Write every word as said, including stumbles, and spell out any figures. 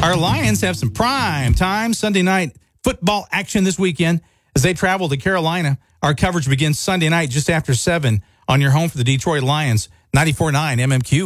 Our Lions have some prime time Sunday night football action this weekend as they travel to Carolina. Our coverage begins Sunday night just after seven on your home for the Detroit Lions, ninety-four point nine M M Q.